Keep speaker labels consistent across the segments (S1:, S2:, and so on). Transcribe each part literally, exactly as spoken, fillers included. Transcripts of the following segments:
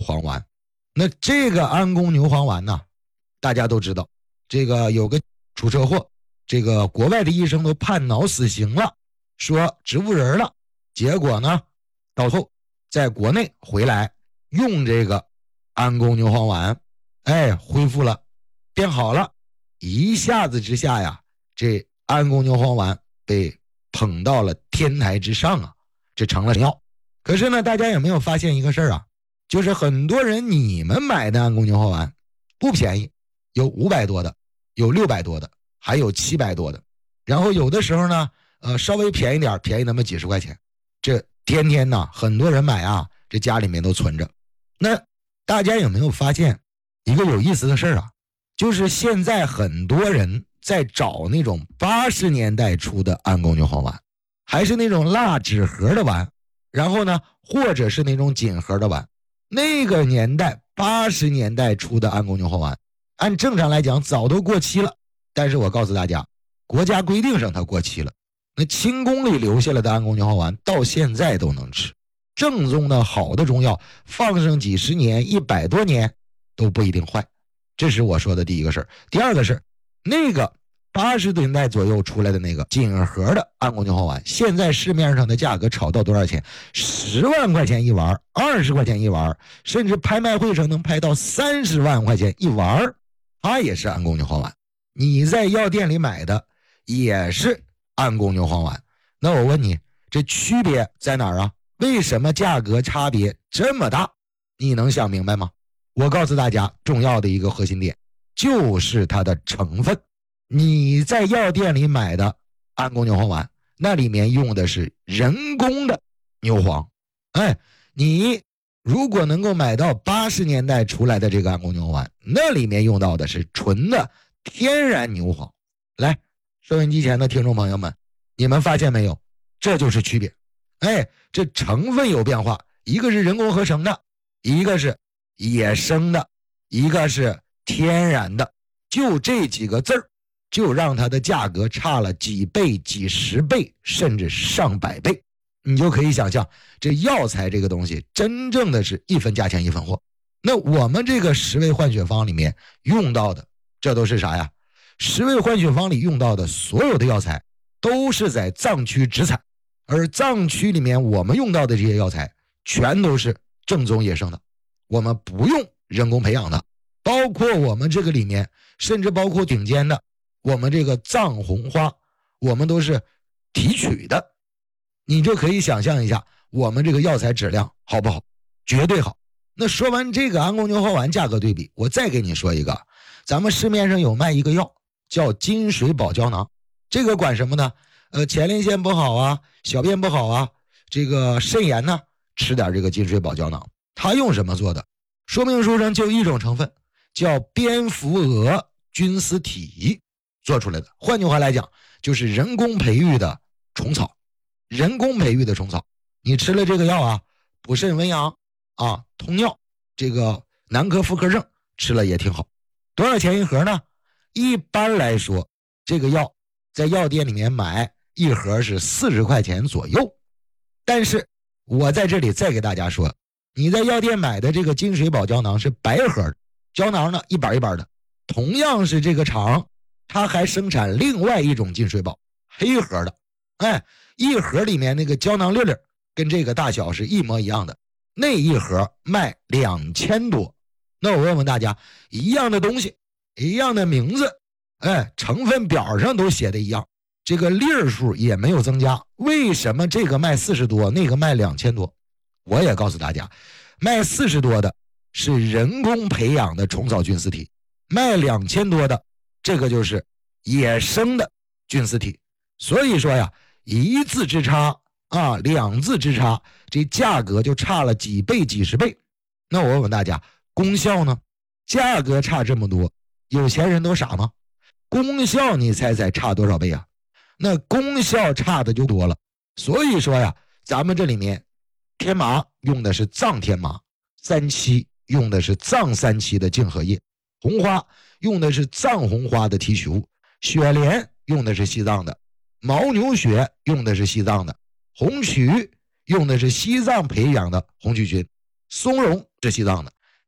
S1: 黄丸。那这个安宫牛黄丸呢，大家都知道，这个有个出车祸，这个国外的医生都判脑死刑了，说植物人了，结果呢到后在国内回来用这个安宫牛黄丸，哎，恢复了，变好了，一下子之下呀，这安宫牛黄丸被捧到了天台之上啊，这成了神药。可是呢，大家有没有发现一个事儿啊？就是很多人你们买的安宫牛黄丸不便宜，有五百多的，有六百多的，还有七百多的，然后有的时候呢，呃，稍微便宜点，便宜那么几十块钱，这天天呢，很多人买啊，这家里面都存着。那大家有没有发现一个有意思的事儿啊？就是现在很多人在找那种八十年代出的安宫牛黄丸，还是那种蜡纸盒的丸，然后呢，或者是那种锦盒的丸。那个年代八十年代出的安宫牛黄丸，按正常来讲早都过期了，但是我告诉大家，国家规定上它过期了。那清宫里留下来的安宫牛黄丸到现在都能吃，正宗的好的中药放上几十年一百多年都不一定坏。这是我说的第一个事儿。第二个事儿，那个八十年代左右出来的那个锦盒的安宫牛黄丸，现在市面上的价格炒到多少钱？十万块钱一丸，二十块钱一丸，甚至拍卖会上能拍到三十万块钱一丸，它也是安宫牛黄丸。你在药店里买的也是安宫牛黄丸，那我问你，这区别在哪儿啊？为什么价格差别这么大？你能想明白吗？我告诉大家，重要的一个核心点就是它的成分。你在药店里买的安宫牛黄丸，那里面用的是人工的牛黄。哎，你如果能够买到八十年代出来的这个安宫牛黄丸，那里面用到的是纯的天然牛黄。来，收音机前的听众朋友们，你们发现没有？这就是区别。哎，这成分有变化，一个是人工合成的，一个是野生的，一个是天然的，就这几个字儿，就让它的价格差了几倍、几十倍，甚至上百倍。你就可以想象，这药材这个东西真正的是一分价钱一分货。那我们这个十味换血方里面用到的，这都是啥呀？十味换血方里用到的所有的药材都是在藏区直产，而藏区里面我们用到的这些药材全都是正宗野生的，我们不用人工培养的，包括我们这个里面，甚至包括顶尖的我们这个藏红花，我们都是提取的。你就可以想象一下我们这个药材质量好不好？绝对好。那说完这个安宫牛黄丸价格对比，我再给你说一个，咱们市面上有卖一个药叫金水保胶囊，这个管什么呢？呃，前列腺不好啊，小便不好啊，这个肾炎呢，吃点这个金水保胶囊。它用什么做的？说明书上就一种成分，叫蝙蝠蛾菌丝体做出来的。换句话来讲，就是人工培育的虫草，人工培育的虫草。你吃了这个药啊，补肾温阳啊，通尿，这个男科妇科症吃了也挺好。多少钱一盒呢？一般来说，这个药在药店里面买一盒是四十块钱左右。但是我在这里再给大家说，你在药店买的这个金水保胶囊是白盒的，胶囊呢一板一板的。同样是这个厂，它还生产另外一种金水保黑盒的，哎，一盒里面那个胶囊粒粒跟这个大小是一模一样的，那一盒卖两千多。那我问问大家，一样的东西，一样的名字，哎，成分表上都写的一样，这个粒数也没有增加，为什么这个卖四十多，那个卖两千多？我也告诉大家，卖四十多的是人工培养的虫草菌丝体，卖两千多的这个就是野生的菌丝体。所以说呀，一字之差啊，两字之差，这价格就差了几倍几十倍。那我问问大家，功效呢？价格差这么多，有钱人都傻吗？功效你猜猜差多少倍啊？那功效差的就多了。所以说呀，咱们这里面天麻用的是藏天麻，三七用的是藏三七的净荷叶，红花用的是藏红花的提取物，雪莲用的是西藏的，牦牛血用的是西藏的，红曲用的是西藏培养的红曲菌，松茸是西藏的，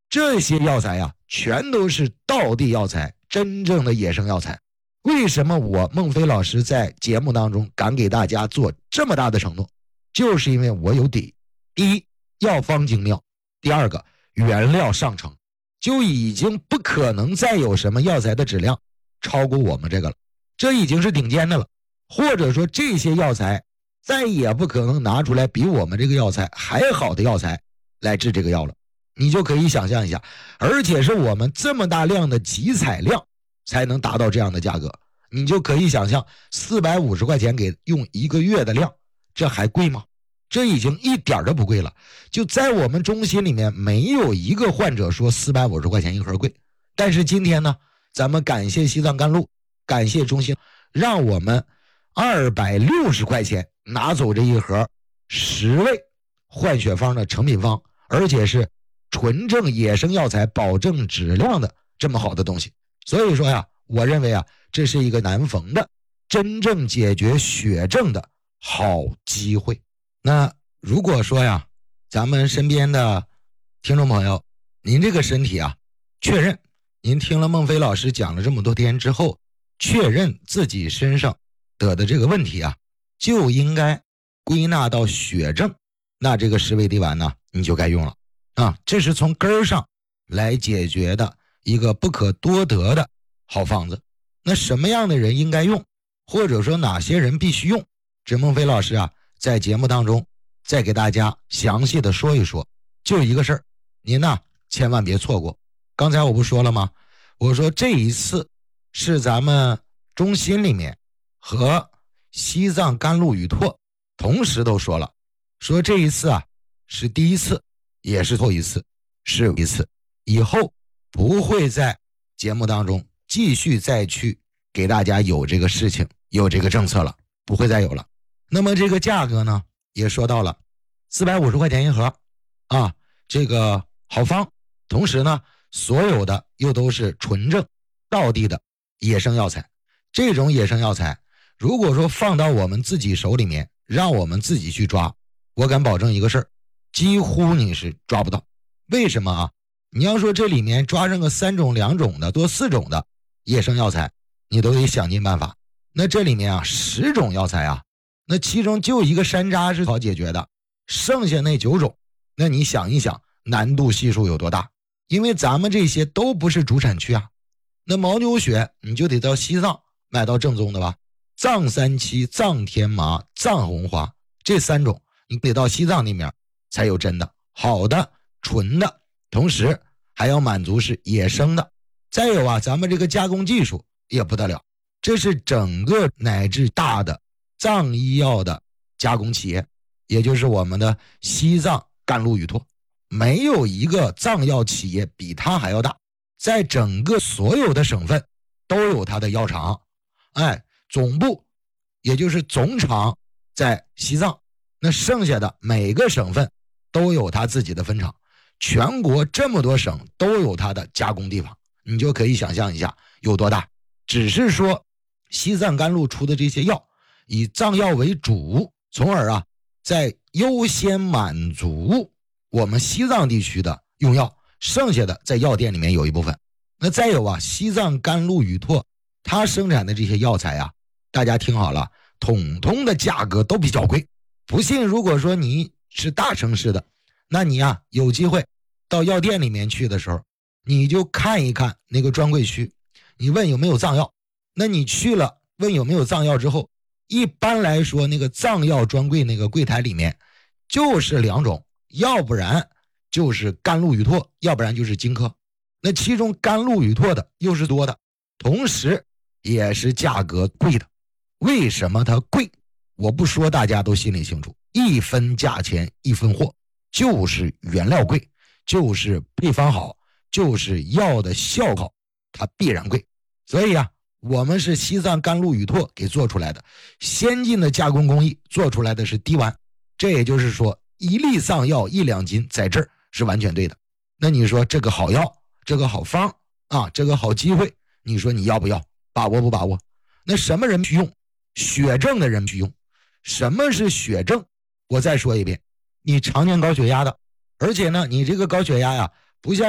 S1: 这些药材啊，全都是道地药材，真正的野生药材。为什么我孟非老师在节目当中敢给大家做这么大的承诺？就是因为我有底。第一，药方精妙；第二个，原料上乘，就已经不可能再有什么药材的质量超过我们这个了，这已经是顶尖的了。或者说这些药材再也不可能拿出来比我们这个药材还好的药材来治这个药了。你就可以想象一下，而且是我们这么大量的集采量才能达到这样的价格。你就可以想象四百五十块钱给用一个月的量，这还贵吗？这已经一点都不贵了。就在我们中心里面没有一个患者说四百五十块钱一盒贵。但是今天呢，咱们感谢西藏甘露，感谢中心，让我们二百六十块钱拿走这一盒十味换血方的成品方，而且是纯正野生药材保证质量的这么好的东西。所以说呀，我认为啊，这是一个难逢的真正解决血症的好机会。那如果说呀，咱们身边的听众朋友，您这个身体啊，确认您听了孟非老师讲了这么多天之后，确认自己身上得的这个问题啊，就应该归纳到血症，那这个十味地丸呢，你就该用了啊，这是从根儿上来解决的一个不可多得的好方子。那什么样的人应该用，或者说哪些人必须用，这孟非老师啊，在节目当中再给大家详细的说一说。就一个事儿，您呢千万别错过。刚才我不说了吗？我说这一次是咱们中心里面和西藏甘露与拓同时都说了，说这一次啊是第一次，也是后一次，是一次，以后不会在节目当中继续再去给大家有这个事情，有这个政策了，不会再有了。那么这个价格呢，也说到了四百五十块钱一盒啊，这个好方，同时呢，所有的又都是纯正道地的野生药材。这种野生药材，如果说放到我们自己手里面，让我们自己去抓，我敢保证一个事儿，几乎你是抓不到。为什么啊？你要说这里面抓上个三种两种的多四种的野生药材，你都得想尽办法。那这里面啊十种药材啊，那其中就一个山楂是好解决的，剩下那九种，那你想一想难度系数有多大？因为咱们这些都不是主产区啊。那牦牛血你就得到西藏买到正宗的吧，藏三七、藏天麻、藏红花这三种你得到西藏那面才有真的好的纯的，同时还要满足是野生的。再有啊，咱们这个加工技术也不得了，这是整个乃至大的藏医药的加工企业，也就是我们的西藏甘露与拓，没有一个藏药企业比它还要大，在整个所有的省份都有它的药厂，哎，总部也就是总厂在西藏，那剩下的每个省份都有它自己的分厂，全国这么多省都有它的加工地方，你就可以想象一下有多大。只是说西藏甘露出的这些药以藏药为主，从而啊在优先满足我们西藏地区的用药，剩下的在药店里面有一部分。那再有啊，西藏甘露与拓它生产的这些药材啊，大家听好了，统统的价格都比较贵。不信如果说你是大城市的，那你啊有机会到药店里面去的时候，你就看一看那个专柜区，你问有没有藏药。那你去了问有没有藏药之后，一般来说那个藏药专柜那个柜台里面就是两种，要不然就是甘露与拓，要不然就是金科。那其中甘露与拓的又是多的，同时也是价格贵的。为什么它贵？我不说大家都心里清楚，一分价钱一分货，就是原料贵，就是配方好，就是药的效好，它必然贵。所以啊，我们是西藏甘露与拓给做出来的先进的加工工艺，做出来的是滴丸。这也就是说一粒藏药一两斤，在这儿是完全对的。那你说这个好药，这个好方啊，这个好机会，你说你要不要，把握不把握？那什么人去用？血症的人去用。什么是血症？我再说一遍，你常年高血压的，而且呢你这个高血压呀不像